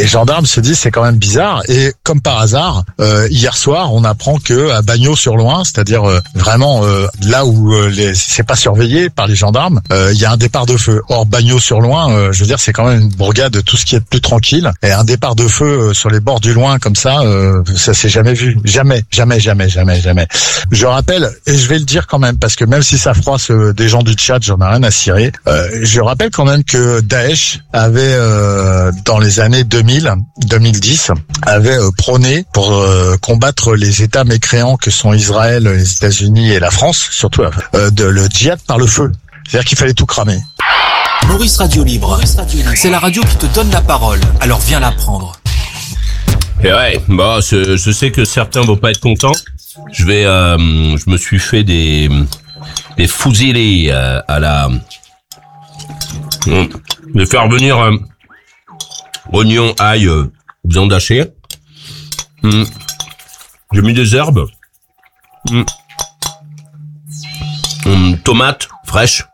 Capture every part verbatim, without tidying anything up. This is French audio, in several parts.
les gendarmes se disent c'est quand même bizarre. Et comme par hasard, euh, hier soir, on apprend que à Bagnols-sur-Loing, c'est-à-dire euh, vraiment euh, là où euh, les, c'est pas surveillé par les gendarmes, euh, il y a un départ de feu. Or Bagnols-sur-Loing, euh, je veux dire, c'est quand même une bourgade, tout ce qui est plus tranquille. Et un départ de feu euh, sur les bords du Loing comme ça, euh, ça s'est jamais vu, jamais, jamais, jamais, jamais, jamais. Je rappelle, et je vais le dire quand même, parce que même si ça froisse euh, des gens du chat, j'en ai rien à cirer. Euh, je rappelle quand même que Daesh avait euh, dans les années deux mille, deux mille dix, avait euh, prôné pour euh, combattre les États mécréants que sont Israël, les États-Unis et la France, surtout euh, de le djihad par le feu. C'est-à-dire qu'il fallait tout cramer. Maurice Radio Libre, c'est la radio qui te donne la parole. Alors viens la prendre. Et ouais, bah je, je sais que certains vont pas être contents. Je vais, euh, je me suis fait des des fusilés euh, à la. Je vais faire venir euh, oignon, ail, euh, viande hachée. Hum. J'ai mis des herbes. Hum. Hum, tomates fraîches.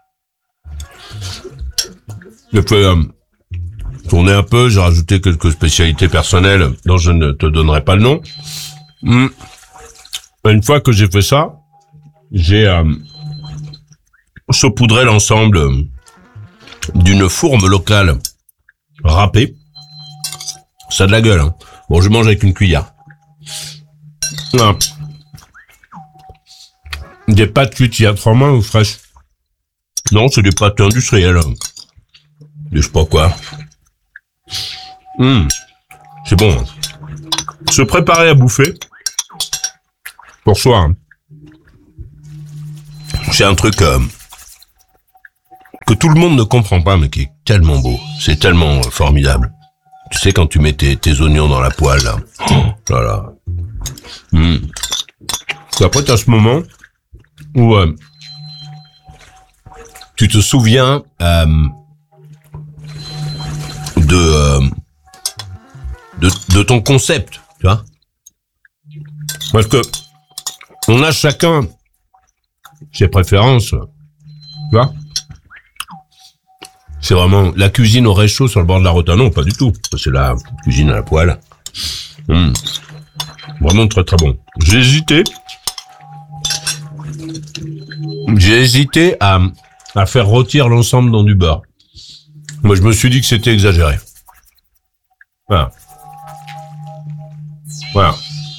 J'ai fait euh, tourner un peu. J'ai rajouté quelques spécialités personnelles dont je ne te donnerai pas le nom. Hum. Une fois que j'ai fait ça, j'ai euh, saupoudré l'ensemble euh, d'une fourme locale râpée. Ça a de la gueule, hein. Bon, je mange avec une cuillère. Ah. Des pâtes cuites il y a trois mois ou fraîches? Non, c'est des pâtes industrielles. Je sais pas quoi. Mmh. C'est bon. Hein. Se préparer à bouffer. Pour soi. Hein. C'est un truc euh, que tout le monde ne comprend pas, mais qui est tellement beau. C'est tellement euh, formidable. Tu sais, quand tu mets tes, tes oignons dans la poêle, là. Oh là là. Mmh. Et après, t'as ce moment où euh, tu te souviens euh, de, euh, de de ton concept, tu vois. Parce que on a chacun ses préférences, tu vois. C'est vraiment la cuisine au réchaud sur le bord de la route. Ah non, pas du tout. C'est la cuisine à la poêle. Mmh. Vraiment très très bon. J'ai hésité. J'ai hésité à, à faire rôtir l'ensemble dans du beurre. Moi, je me suis dit que c'était exagéré. Voilà. Voilà.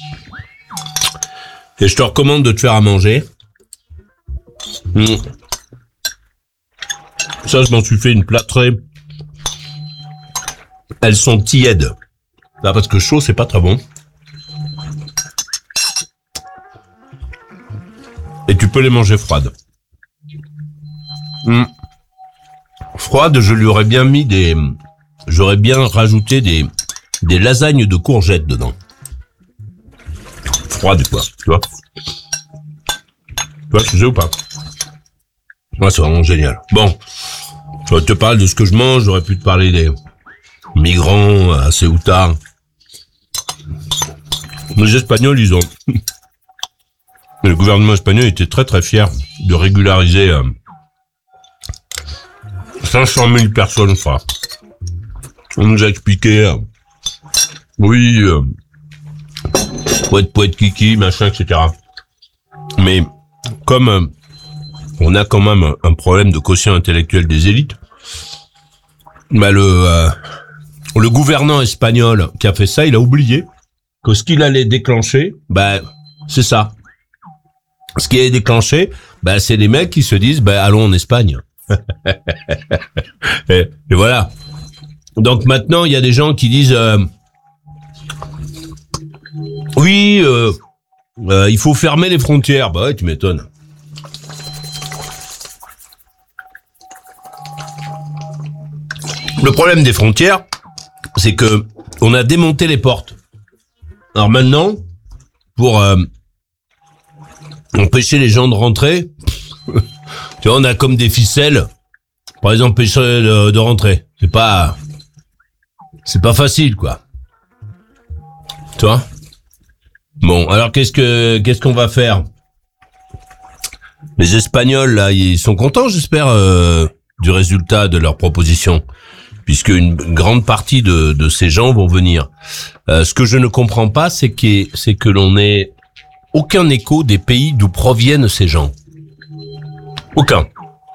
Et je te recommande de te faire à manger. Mmh. Ça, je m'en suis fait une plâtrée. Elles sont tièdes. Là, parce que chaud, c'est pas très bon. Et tu peux les manger froides. Mmh. Froides, je lui aurais bien mis des... J'aurais bien rajouté des, des lasagnes de courgettes dedans. Froides, quoi. Tu vois? Tu vois ce que j'ai ou pas? Ouais, c'est vraiment génial. Bon. Je te parle de ce que je mange, j'aurais pu te parler des migrants à Ceuta. Les Espagnols, ils ont... Le gouvernement espagnol était très très fier de régulariser euh, cinq cent mille personnes, frère. On nous a expliqué, euh, oui, euh, poète, poète, kiki, machin, et cetera. Mais comme euh, on a quand même un problème de quotient intellectuel des élites, bah le euh, le gouvernant espagnol qui a fait ça, il a oublié que ce qu'il allait déclencher, bah c'est ça. Ce qui est déclenché, bah, c'est les mecs qui se disent, bah, allons en Espagne. et, et voilà. Donc maintenant, il y a des gens qui disent, euh, oui, euh, euh, il faut fermer les frontières. Bah ouais, tu m'étonnes. Le problème des frontières, c'est que on a démonté les portes. Alors maintenant, pour euh, empêcher les gens de rentrer, tu vois, on a comme des ficelles, par exemple, empêcher de, de rentrer. C'est pas, c'est pas facile, quoi. Tu vois? Bon, alors qu'est-ce que, qu'est-ce qu'on va faire? Les Espagnols, là, ils sont contents, j'espère, euh, du résultat de leur proposition. puisque une grande partie de, de ces gens vont venir. Euh, ce que je ne comprends pas, c'est que, c'est que l'on n'ait aucun écho des pays d'où proviennent ces gens. Aucun.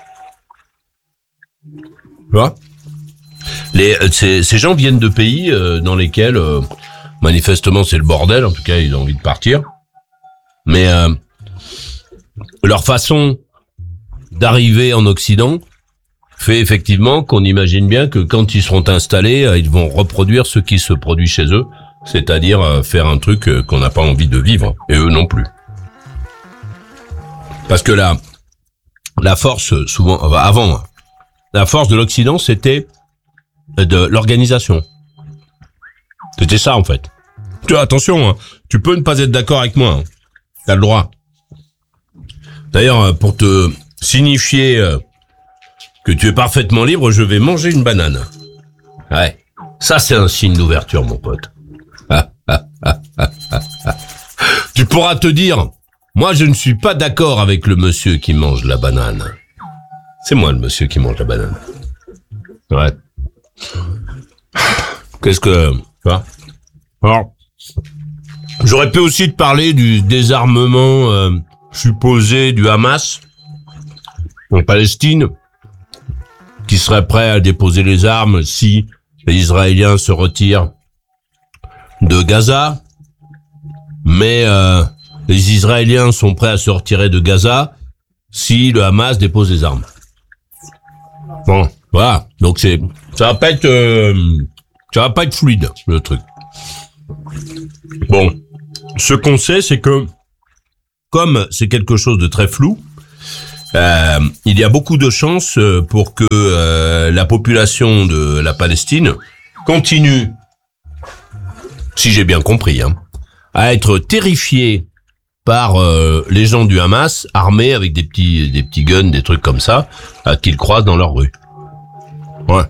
Tu vois ? Les, ces, ces gens viennent de pays euh, dans lesquels, euh, manifestement, c'est le bordel. En tout cas, ils ont envie de partir. Mais euh, leur façon d'arriver en Occident fait effectivement qu'on imagine bien que quand ils seront installés, euh, ils vont reproduire ce qui se produit chez eux, c'est-à-dire euh, faire un truc euh, qu'on n'a pas envie de vivre, et eux non plus. Parce que la, la force, souvent, enfin, avant, la force de l'Occident, c'était de l'organisation. C'était ça, en fait. Tu vois, attention, hein, tu peux ne pas être d'accord avec moi, hein. T'as le droit. D'ailleurs, pour te signifier euh, que tu es parfaitement libre, je vais manger une banane. Ouais, ça c'est un signe d'ouverture, mon pote. Tu pourras te dire, moi je ne suis pas d'accord avec le monsieur qui mange la banane. C'est moi le monsieur qui mange la banane. Ouais. Qu'est-ce que... Tu vois ? Alors, j'aurais pu aussi te parler du désarmement euh, supposé du Hamas en Palestine, qui serait prêt à déposer les armes si les Israéliens se retirent de Gaza. Mais euh, les Israéliens sont prêts à se retirer de Gaza si le Hamas dépose les armes. Bon, voilà. Donc c'est, ça va pas être, euh, ça va pas être fluide le truc. Bon, ce qu'on sait, c'est que comme c'est quelque chose de très flou, euh, il y a beaucoup de chances pour que euh, la population de la Palestine continue, si j'ai bien compris, hein, à être terrifiée par euh, les gens du Hamas armés avec des petits des petits guns, des trucs comme ça, euh, qu'ils croisent dans leur rue. Ouais.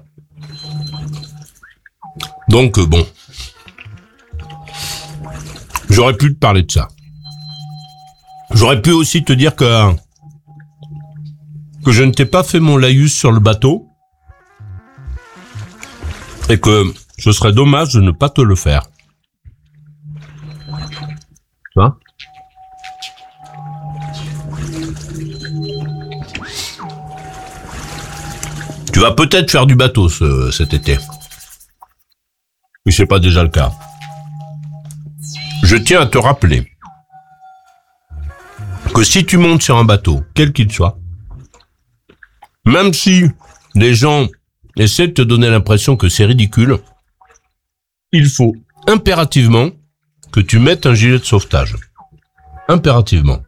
Donc euh, bon, j'aurais pu te parler de ça. J'aurais pu aussi te dire que que je ne t'ai pas fait mon laïus sur le bateau et que ce serait dommage de ne pas te le faire. Tu vois ? Tu vas peut-être faire du bateau ce, cet été. Si c'est pas déjà le cas. Je tiens à te rappeler que si tu montes sur un bateau, quel qu'il soit, même si les gens essaient de te donner l'impression que c'est ridicule, il faut impérativement que tu mettes un gilet de sauvetage. Impérativement.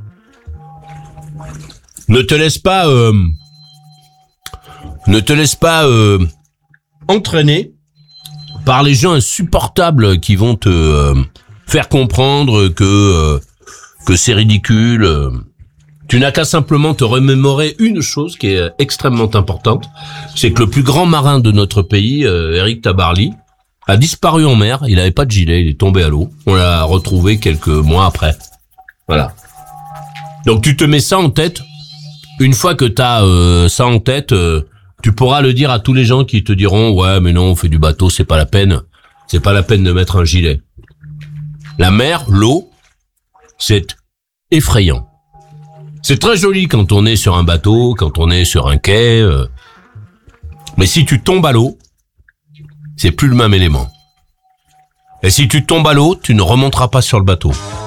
Ne te laisse pas, euh, ne te laisse pas euh, entraîner par les gens insupportables qui vont te euh, faire comprendre que euh, que c'est ridicule. Euh, Tu n'as qu'à simplement te remémorer une chose qui est extrêmement importante, c'est que le plus grand marin de notre pays, euh, Éric Tabarly, a disparu en mer. Il n'avait pas de gilet, il est tombé à l'eau. On l'a retrouvé quelques mois après. Voilà. Donc tu te mets ça en tête. Une fois que tu as euh, ça en tête, euh, tu pourras le dire à tous les gens qui te diront « Ouais, mais non, on fait du bateau, c'est pas la peine. C'est pas la peine de mettre un gilet. » La mer, l'eau, c'est effrayant. C'est très joli quand on est sur un bateau, quand on est sur un quai, euh, mais si tu tombes à l'eau, c'est plus le même élément. Et si tu tombes à l'eau, tu ne remonteras pas sur le bateau.